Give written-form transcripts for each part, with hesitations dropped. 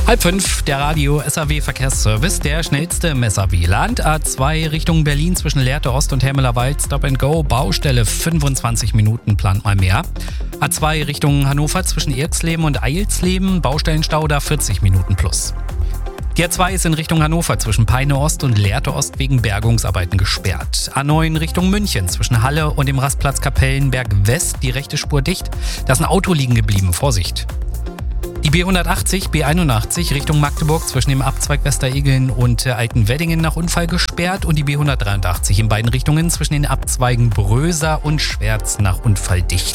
4:30, der Radio SAW Verkehrsservice, der schnellste im SAW-Land. A2 Richtung Berlin zwischen Lehrte Ost und Hermelawald, Stop and Go, Baustelle 25 Minuten, plant mal mehr. A2 Richtung Hannover zwischen Irxleben und Eilsleben, Baustellenstau da 40 Minuten plus. Die A2 ist in Richtung Hannover zwischen Peine Ost und Lehrte Ost wegen Bergungsarbeiten gesperrt. A9 Richtung München zwischen Halle und dem Rastplatz Kapellenberg West, die rechte Spur dicht. Da ist ein Auto liegen geblieben, Vorsicht. Die B180, B81 Richtung Magdeburg zwischen dem Abzweig Westeregeln und Altenweddingen nach Unfall gesperrt und die B183 in beiden Richtungen zwischen den Abzweigen Bröser und Schwerz nach Unfall dicht.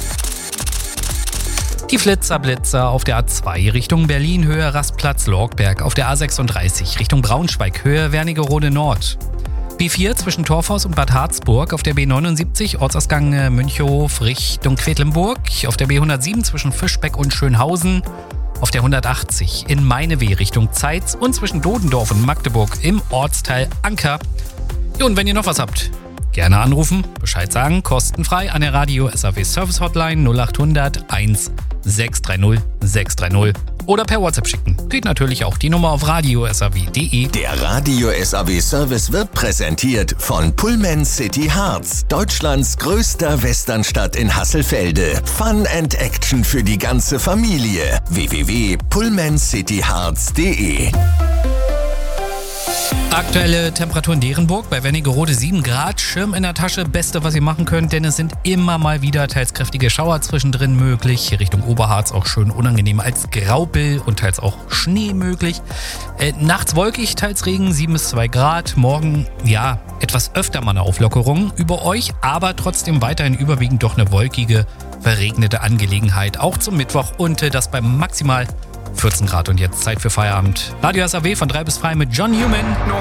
Die Flitzer auf der A2 Richtung Berlin Höhe Rastplatz Lorgberg, auf der A36 Richtung Braunschweig Höhe Wernigerode Nord. B4 zwischen Torfhaus und Bad Harzburg, auf der B79 Ortsausgang Münchehof Richtung Quedlinburg, auf der B107 zwischen Fischbeck und Schönhausen, auf der 180 in Meineweh Richtung Zeitz und zwischen Dodendorf und Magdeburg im Ortsteil Anker. Ja, und wenn ihr noch was habt, gerne anrufen, Bescheid sagen, kostenfrei an der Radio SAW Service Hotline 0800 1630 630 oder per WhatsApp schicken. Geht natürlich auch die Nummer auf radiosaw.de. Der Radio SAW Service wird präsentiert von Pullman City Harz, Deutschlands größter Westernstadt in Hasselfelde. Fun and Action für die ganze Familie. www.pullmancityharz.de. Aktuelle Temperatur in Derenburg bei Wernigerode 7 Grad, Schirm in der Tasche, Beste, was ihr machen könnt, denn es sind immer mal wieder teils kräftige Schauer zwischendrin möglich. Hier Richtung Oberharz auch schön unangenehm als Graupel und teils auch Schnee möglich. Nachts wolkig, teils Regen, 7 bis 2 Grad. Morgen, ja, etwas öfter mal eine Auflockerung über euch, aber trotzdem weiterhin überwiegend doch eine wolkige, verregnete Angelegenheit. Auch zum Mittwoch und das bei maximal 14 Grad und jetzt Zeit für Feierabend. Radio SAW von 3 bis 5 mit John Newman.